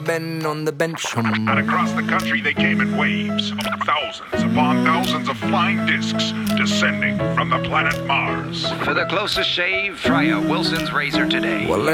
men on the bench. And across the country they came in waves, thousands upon thousands of flying discs descending from the planet Mars. For the closest shave, try a Wilson's razor today. Well,